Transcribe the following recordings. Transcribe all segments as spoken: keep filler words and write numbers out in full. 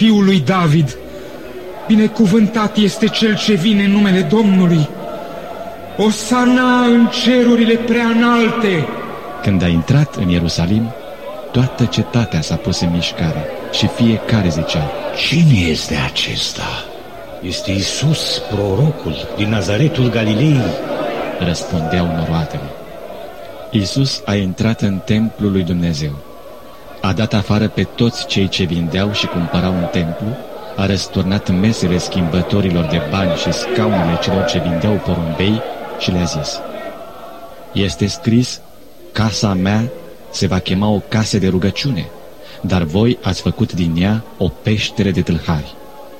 fiul lui David, binecuvântat este cel ce vine în numele Domnului. Osana în cerurile prea înalte. Când a intrat în Ierusalim, toată cetatea s-a pus în mișcare și fiecare zicea: cine este acesta? Este Iisus, prorocul din Nazaretul Galilei. Răspundeau noroadele. Iisus a intrat în templul lui Dumnezeu. A dat afară pe toți cei ce vindeau și cumpărau în templu, a răsturnat mesele schimbătorilor de bani și scaunele celor ce vindeau porumbei și le-a zis: este scris, casa mea se va chema o casă de rugăciune, dar voi ați făcut din ea o peșteră de tâlhari.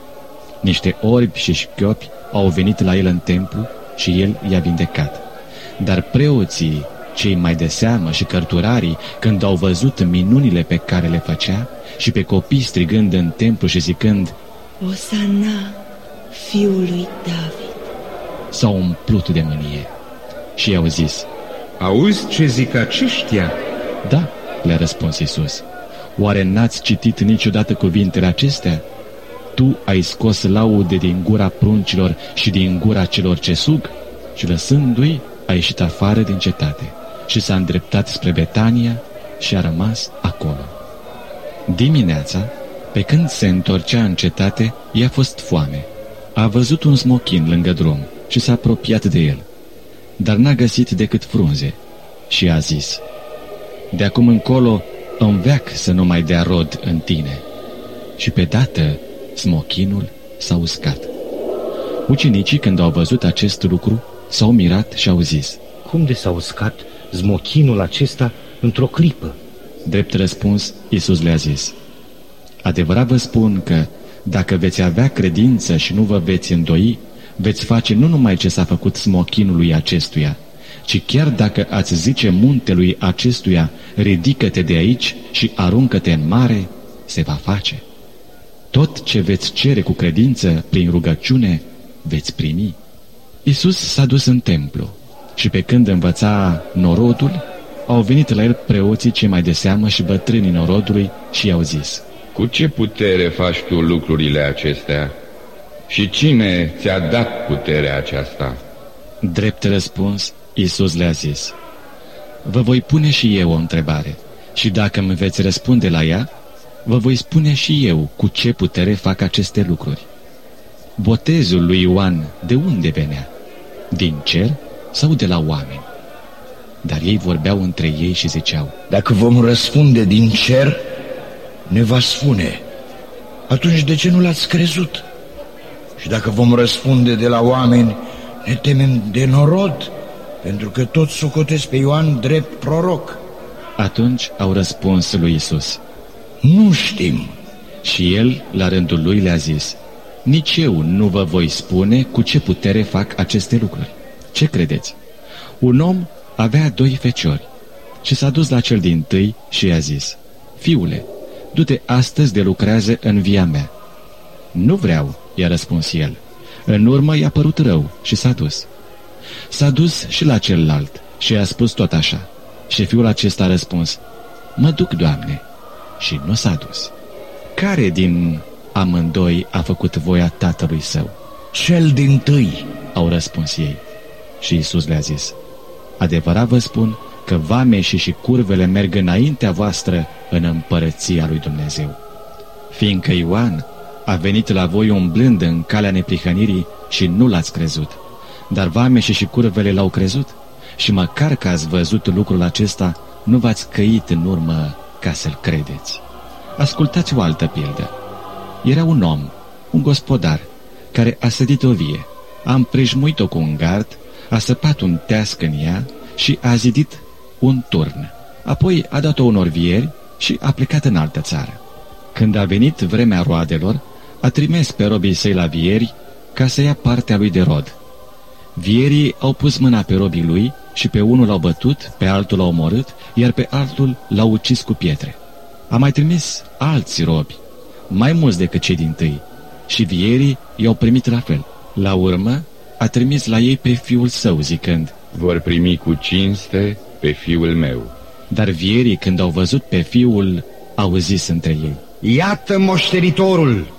Niște orbi și șchiopi au venit la el în templu și el i-a vindecat. Dar preoții, cei mai de seamă și cărturarii, când au văzut minunile pe care le făcea și pe copii strigând în templu și zicând: Osana, fiul lui David, s-au umplut de mânie și i-au zis: auzi ce zic aceștia? Da, le-a răspuns Iisus. Oare n-ați citit niciodată cuvintele acestea? Tu ai scos laude din gura pruncilor și din gura celor ce sug? Și lăsându-i, a ieșit afară din cetate și s-a îndreptat spre Betania și a rămas acolo. Dimineața, pe când se întorcea în cetate, i-a fost foame. A văzut un smochin lângă drum și s-a apropiat de el, dar n-a găsit decât frunze și a zis: de acum încolo îmi veac să nu mai dea rod în tine. Și pe dată smochinul s-a uscat. Ucenicii, când au văzut acest lucru, s-au mirat și au zis: cum de s-a uscat smochinul acesta într-o clipă? Drept răspuns, Iisus le-a zis: adevărat vă spun că dacă veți avea credință și nu vă veți îndoi, veți face nu numai ce s-a făcut smochinului acestuia, ci chiar dacă ați zice muntelui acestuia: ridică-te de aici și aruncă-te în mare, se va face. Tot ce veți cere cu credință prin rugăciune, veți primi. Iisus s-a dus în templu și pe când învăța norodul, au venit la el preoții cei mai de seamă și bătrânii norodului și i-au zis: cu ce putere faci tu lucrurile acestea? Și cine ți-a dat puterea aceasta? Drept răspuns, Iisus le-a zis: vă voi pune și eu o întrebare și dacă îmi veți răspunde la ea, vă voi spune și eu cu ce putere fac aceste lucruri. Botezul lui Ioan de unde venea? Din cer sau de la oameni? Dar ei vorbeau între ei și ziceau: dacă vom răspunde din cer, ne va spune: atunci de ce nu l-ați crezut? Și dacă vom răspunde de la oameni, ne temem de norod, pentru că toți socotesc pe Ioan drept proroc. Atunci au răspuns lui Iisus: nu știm. Și el, la rândul lui, le-a zis: nici eu nu vă voi spune cu ce putere fac aceste lucruri. Ce credeți? Un om avea doi feciori și s-a dus la cel dintâi și i-a zis: fiule, du-te astăzi de lucrează în via mea. Nu vreau, i-a răspuns el. În urmă i-a părut rău și s-a dus. S-a dus și la celălalt și i-a spus tot așa. Și fiul acesta a răspuns: mă duc, Doamne. Și nu s-a dus. Care din amândoi a făcut voia tatălui său? Cel dintâi, au răspuns ei. Și Iisus le-a zis: adevărat vă spun că vameșii și curvele merg înaintea voastră în împărăția lui Dumnezeu. Fiindcă Ioan a venit la voi umblând în calea neprihănirii și nu l-ați crezut, dar vameșii și curvele l-au crezut. Și măcar că ați văzut lucrul acesta, nu v-ați căit în urmă ca să-l credeți. Ascultați o altă pildă. Era un om, un gospodar, care a sădit o vie, a împrejmuit-o cu un gard, a săpat un teasc în ea și a zidit un turn. Apoi a dat-o unor vieri și a plecat în altă țară. Când a venit vremea roadelor, a trimis pe robii săi la vieri ca să ia partea lui de rod. Vierii au pus mâna pe robii lui și pe unul l-au bătut, pe altul l-au omorât, iar pe altul l-au ucis cu pietre. A mai trimis alți robi, mai mulți decât cei dintâi, și vierii i-au primit la fel. La urmă a trimis la ei pe fiul său, zicând: vor primi cu cinste pe fiul meu. Dar vierii, când au văzut pe fiul, au zis între ei: Iată moștenitorul,